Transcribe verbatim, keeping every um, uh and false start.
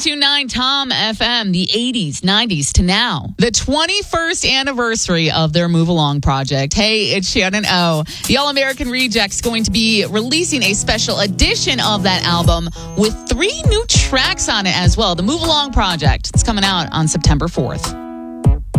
two nine Tom F M, the eighties, nineties to now. The twenty-first anniversary of their Move Along project. Hey, it's Shannon O. The All-American Rejects going to be releasing a special edition of that album with three new tracks on it as well. The Move Along project. It's coming out on September fourth.